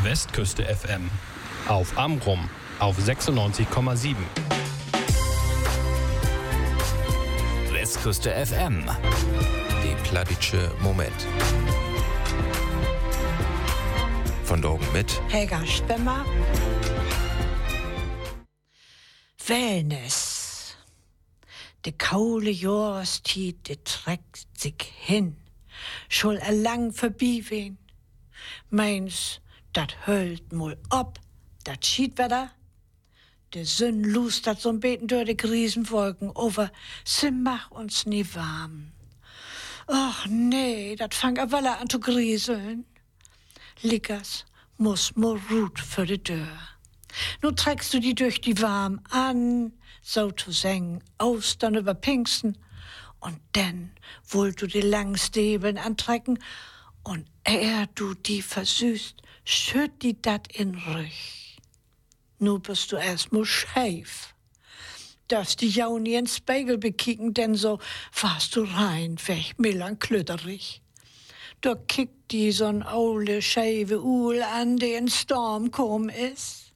Westküste FM. Auf Amrum auf 96,7. Westküste FM. Die Pladitsche Moment. Von Drogen mit Helga Spemmer. Wellness. De kaule Jahrestied, de trägt sich hin. Schul lang vorbei wen. Meins, dat hölt mol ob, dat Schiedwetter. De Sonn lustert so'n beten durch de Riesenwolken over. Sie mach uns nie warm. Ach nee, dat fang a Waller an zu grieseln. Lickers muss mo Rut für de Dörr. Nu trägst du die durch die warm an, so zu sengen, Austern über Pfingsten. Und dann wollt du die langen Stäbeln antrecken und du die versüßt, schütt die dat in Rüch. Nu bist du erstmal scheif. Darfst die jau nie in Spiegel bekicken, denn so warst du rein, weg, klötterig. Da kickt die so'n aule, scheive Uhl an, die in Storm kom is.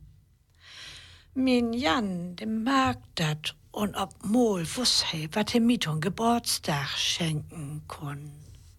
Min Jan, dem mag dat und ob mol wuss he, wat he mit on Geburtstag schenken kon.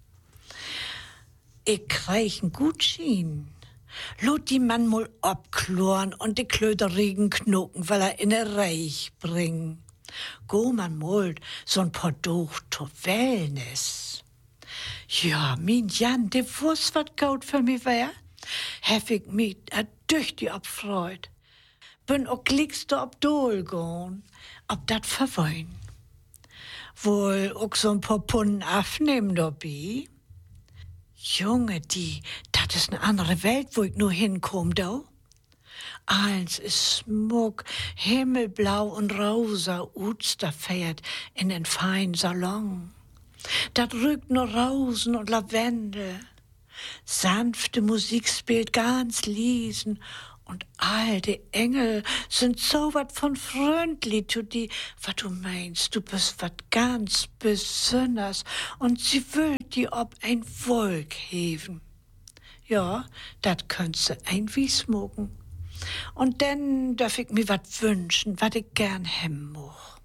Ich krieg 'n Gutschein. Lot die Mann mol abkloren und die klöderigen Knoken, weil er in ne Reich bring. Go man mol so'n paar Doch to Wellness. Ja, min Jan, de wuss wat gaut für mi wär, hef ich mi durch die abfreut. Bin auch klickst ob Dol gehen, ob dat verwein. Wohl auch so'n paar Punnen aufnehmen dabei. Junge, dat is 'ne andere Welt, wo ich nur hinkomm, da. Eins is smug, himmelblau und rosa Osterfährt in den feinen Salon. Dat rückt nur Rosen und Lavendel. Sanfte Musik spielt ganz leisen und all die Engel sind so wat von freundlich zu die, wat du meinst, du bist wat ganz besonders und sie will die ob ein Volk heben. Ja, dat könntest du ein wie smoken. Und dann darf ich mir wat wünschen, wat ich gern hem moch.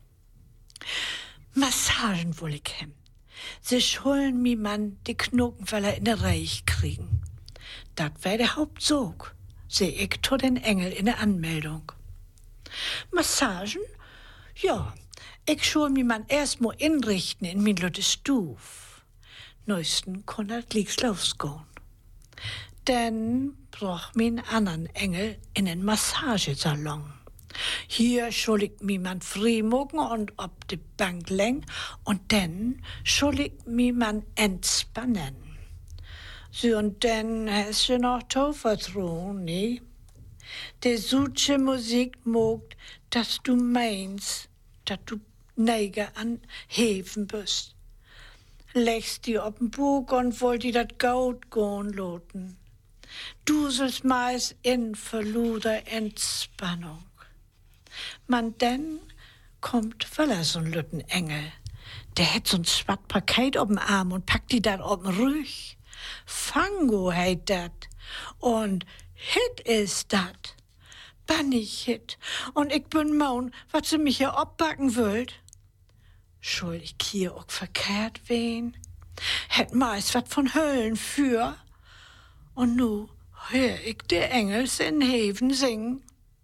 Massagen will ich hem. Sie schulden mi man die Knokenfeller in der Reich kriegen. Dat wär der Hauptsog, seh ich to den Engel in der Anmeldung. Massagen? Ja, ich schul mi man erst mo inrichten in min Lütte Stuf. Neuesten kon dat lieg's losgehen. Dann brauch min anderen Engel in den Massagesalon. Hier schul ich mi man frimogen und ob de Bank läng und dann schul ich mi man entspannen. So und dann hast du noch Tauvertrauen, ne? De suche Musik mogt, dass du meinst, dass du Neiger an Hefen bist. Legst die ob'n Bug und wollt die dat Gaut gehen loten. Du sollst meist in verluder Entspannung. Man denn kommt Wöller so'n lütten Engel. Der hätt so'n schwatt Paket ob'n Arm und packt die dat ob'n Rüch. Fango heit dat. Und Hit is dat. Bannig Hit. Und ich bin maun, wat sie mich hier abbacken wollt. Schuld ich hier auch verkehrt wen? Hätt meist wat von Höllen für. Und nu hör ich de Engels in Heven singen.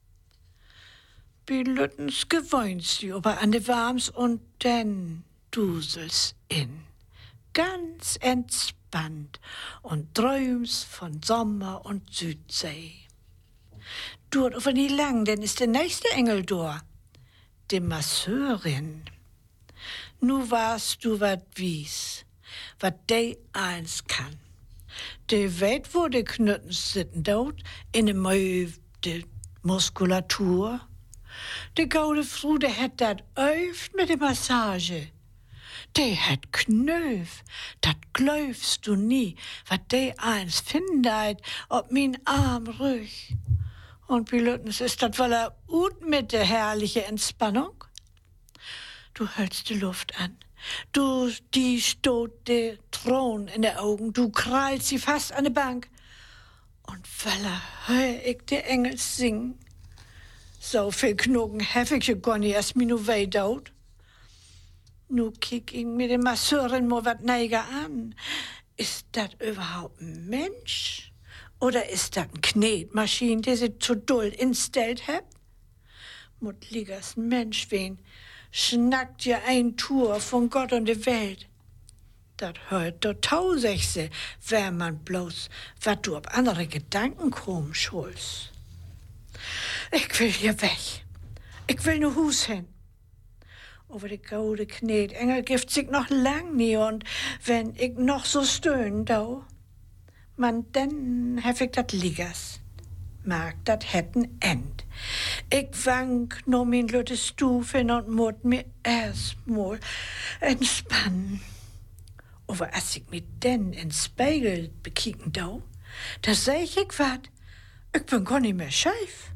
Bi Lüttens gewöhnst du aber an de Warms und denn duselst in. Ganz entspannt und träumst von Sommer und Südsee. Dort aber nie lang, denn ist der nächste Engel dort, die Masseurin. Nu warst du wat wies, wat de eins kann. De weet wo de Knütten sitten dort, in de de Muskulatur. De goude Frau, de het dat öft mit de Massage. De het knöf, dat glaubst du nie, wat de eins findet ob min Arm rüch. Und Pilotens ist dat weil ut mit der herrliche Entspannung. Du hältst die Luft an. Du, die stot der Thron in der Augen. Du krallst sie fast an der Bank. Und weil hör ich die Engel singen. So viel Knogen hab ich ja gar nicht, als mir nu weh dort. Nu kick ich mir den Masseurin mal wat neiger an. Ist das überhaupt ein Mensch? Oder ist das ein Knetmaschine, die sich zu doll instellt hat? Mut liegers Mensch wen, schnackt ja ein Tour von Gott und der Welt. Dat hört do tausendste, wär man bloß, wat du ob andere Gedanken krumm schulst. Ich will hier weg. Ich will nur Hus hin. Aber die gaude Knetengel gibt sich noch lang nie und wenn ich noch so stöhn, da, man, dann hef ich dat liegers. Mag dat hätten end. Ich wank no min lütte Stufe und mut mir erstmal entspannen. Aber als ich mich denn ins Spiegel bekicken da seh ich wat, ich bin gar nicht mehr scheif.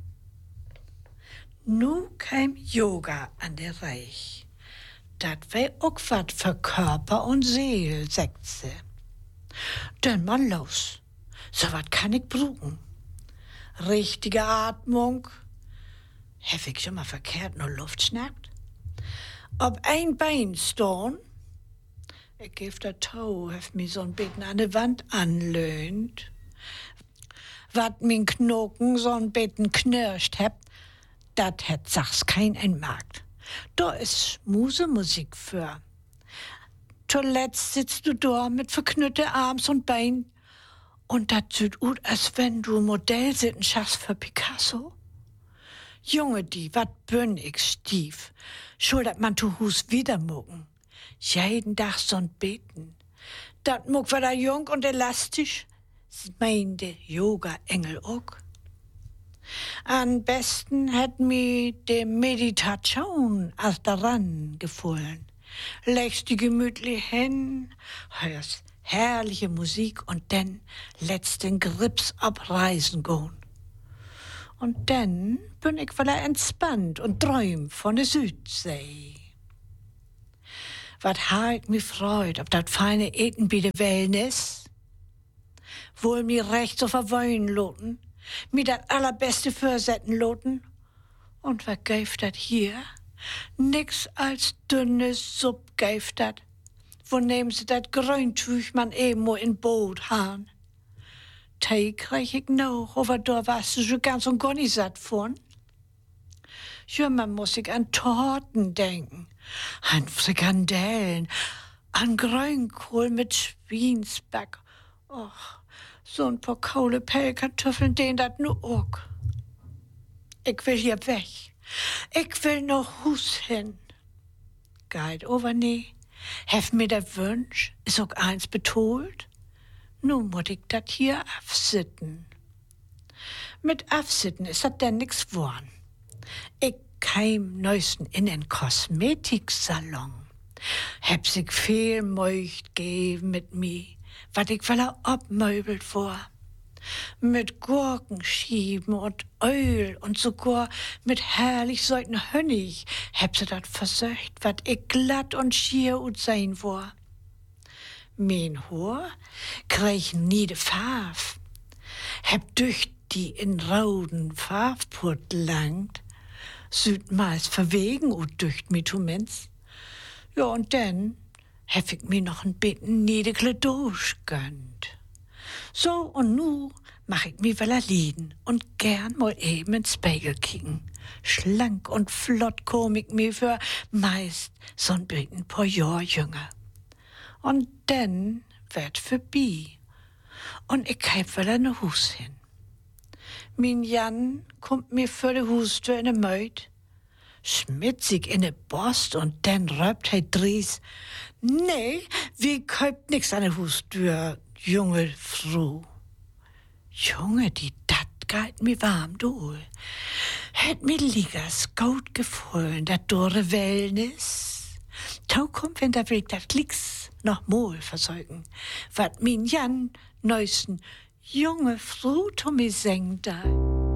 Nu kam Yoga an der Reich. Dat wär auch wat für Körper und Seele, sagt sie. Dann mal los, so wat kann ich brauchen. Richtige Atmung. Hab ich schon mal verkehrt nur Luft schnappt? Ob ein Bein stehen, ich geb der Toe, hab mich so ein bisschen an die Wand anlehnt. Wat min Knochen so ein bisschen knirscht hab, dat hätt sachs kein Markt. Da ist Musemusik für. Zuletzt sitzt du da mit verknütte Arms und Bein und dat sieht ut, als wenn du Modell sitten schaffst für Picasso. Junge, wat bin ich stief. Schuldet man zu Hus wieder mucken. Jeden Tag so'n beten. Dat muck war da jung und elastisch, meinte Yoga-Engel auch. Am besten hätt mi de Meditation als daran gefallen. Legst die gemütlich hin, hörst herrliche Musik und dann lässt den Grips abreisen gehen. Und dann bin ich wieder entspannt und träum von der Südsee. Wat ha ich mich freut, ob dat feine Eten bei der Wellness, wohl mir recht so verwöhnen loten, mir dat allerbeste vorsetzen loten. Und wat gäft dat hier? Nix als dünnes Supp gäft dat. Wo nehmen sie dat Grüntüch man eben mo in Boot han? Tee krieg ich noch, aber da warst du schon ganz und gar nicht satt von. Ja, man muss sich an Torten denken, an Frikandellen, an Grünkohl mit Schweinsback. Och, so ein paar Kohlepellkartoffeln, den dat nu auch. Ich will hier weg. Ich will noch Hus hin. Geht over nie. Hef mir der Wünsch, is auch eins betolt. Nun muss ich dat hier afsitten. Mit afsitten ist dat denn nix worn. Ich keim neuesten in en Kosmetiksalon. Heb sich viel Möcht geben mit mi, wat ich will abmöbelt vor. Mit Gurkenschieben und Öl und sogar mit herrlich säuten Honig heb sie dat versöcht, wat ich glatt und schier ut sein vor. Mein Haar krieg nie de Farf, heb durch die in roten Farbput langt, süd meist verwegen und dücht mi tu Mensch. Ja, und dann hef ich mir noch ein bisschen niedekle Dusch gönnt. So, und nu mach ich mi weller lieden und gern mal eben ins Spiegel kicken. Schlank und flott komm ich mi für meist so'n bisschen paar Jahr jünger. Und dann werd vorbei. Und ich hab weller ne Hus hin. Min Jan kommt mir für de Hustür in de Meut, schmitzig in de Borst und dann röpt he dries. Nee, wie kauft nix an de Hustür, junge Frau. Junge, die dat geht mir warm, du. Hätt mir liegers gut gefallen, dat dore Wellness. Tau kommt, wenn da will dat Klicks noch mal versorgen, wat min Jan neuesten junge Frau to mi seng da.